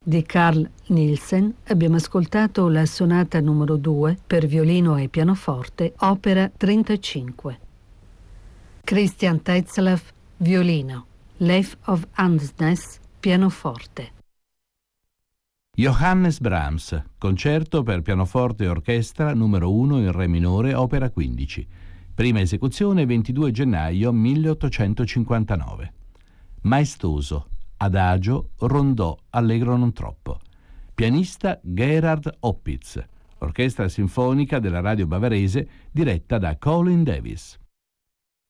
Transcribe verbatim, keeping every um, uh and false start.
Di Carl Nielsen abbiamo ascoltato la sonata numero due per violino e pianoforte, opera trentacinque. Christian Tetzlaff, violino. Leif of Andsnes, pianoforte. Johannes Brahms, concerto per pianoforte e orchestra numero uno in re minore, opera quindici. Prima esecuzione ventidue gennaio milleottocentocinquantanove. Maestoso, adagio, rondò, allegro non troppo. Pianista Gerhard Oppitz. Orchestra sinfonica della radio bavarese diretta da Colin Davis.